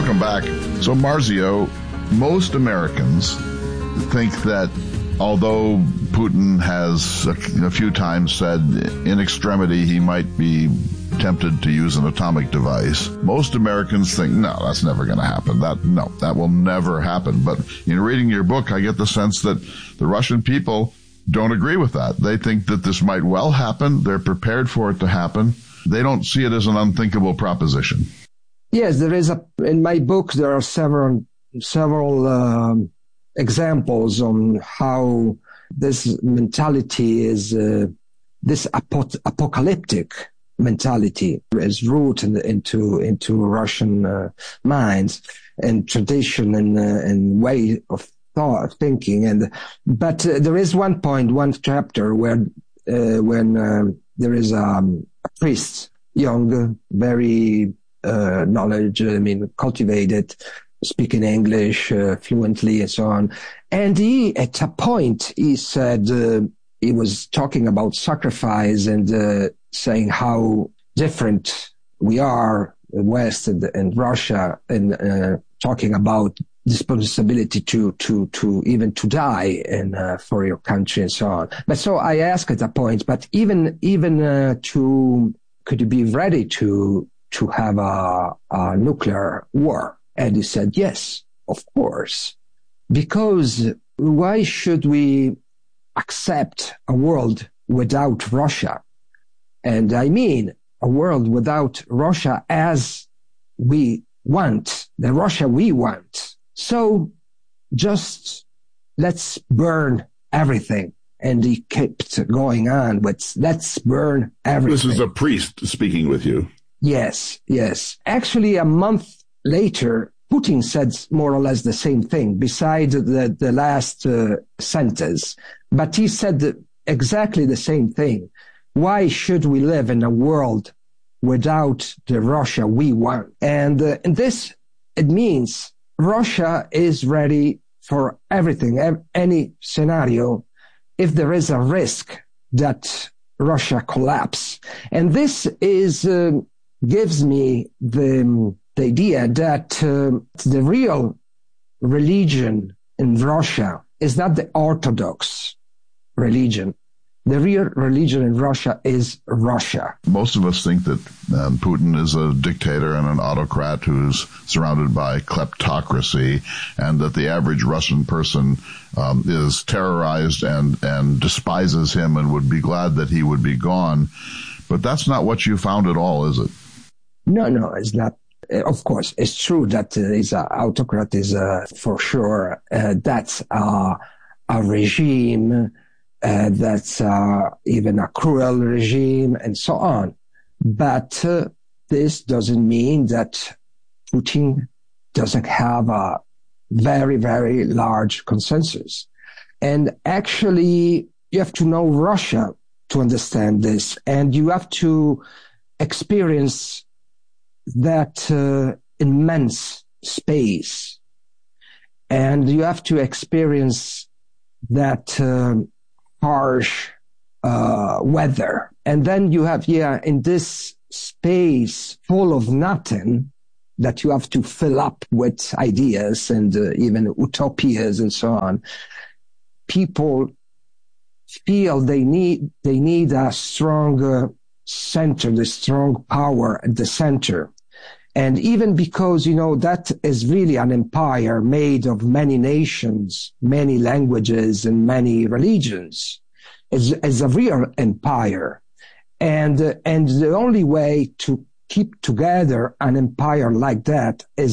Welcome back. So, Marzio, most Americans think that although Putin has a few times said in extremity he might be tempted to use an atomic device, most Americans think, no, that's never going to happen. That will never happen. But in reading your book, I get the sense that the Russian people don't agree with that. They think that this might well happen. They're prepared for it to happen. They don't see it as an unthinkable proposition. Yes, in my book, there are several examples on how this mentality is, this apocalyptic mentality is rooted into Russian minds and tradition and way of thinking. But there is one chapter where when there is a priest, young, very cultivated, speaking English fluently and so on. And at a point, he said, he was talking about sacrifice and saying how different we are, the West and Russia, and talking about responsibility to even to die and for your country and so on. But so I asked at that point, but even could you be ready to have a nuclear war? And he said, yes, of course. Because why should we accept a world without Russia? And I mean a world without Russia as we want, the Russia we want. So just let's burn everything. And he kept going on with, let's burn everything. This is a priest speaking with you. Yes. Actually, a month later, Putin said more or less the same thing, beside the last sentence. But he said exactly the same thing. Why should we live in a world without the Russia we want? And this, it means Russia is ready for everything, any scenario, if there is a risk that Russia collapse. And this is gives me the idea that the real religion in Russia is not the Orthodox religion. The real religion in Russia is Russia. Most of us think that Putin is a dictator and an autocrat who's surrounded by kleptocracy, and that the average Russian person is terrorized and despises him and would be glad that he would be gone. But that's not what you found at all, is it? No, it's not. Of course, it's true that he's an autocrat, is for sure. That's a regime. That's even a cruel regime and so on. But this doesn't mean that Putin doesn't have a very, very large consensus. And actually, you have to know Russia to understand this. And you have to experience that immense space. And you have to experience that harsh weather. And then you have, in this space full of nothing that you have to fill up with ideas and even utopias and so on, people feel they need a strong center, the strong power at the center. And even because, that is really an empire made of many nations, many languages, and many religions. It's a real empire. And the only way to keep together an empire like that is